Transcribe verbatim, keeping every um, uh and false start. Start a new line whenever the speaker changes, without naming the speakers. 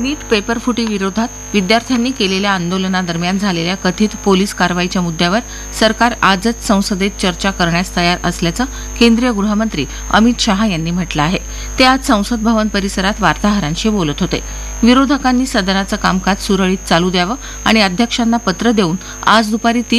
नीट पेपरफुटी विरोधात विद्यार्थ्यांनी केलेल्या आंदोलनादरम्यान झालेल्या कथित पोलीस कारवाईच्या मुद्द्यावर सरकार आजच संसदेत चर्चा करण्यास तयार असल्याचं केंद्रीय गृहमंत्री अमित शहा यांनी म्हटलं आहे. ते आज संसद भवन परिसरात वार्ताहरांशी बोलत होते. विरोधकांनी सदनाचं कामकाज सुरळीत चालू द्यावं आणि अध्यक्षांना पत्र देऊन आज दुपारी तीन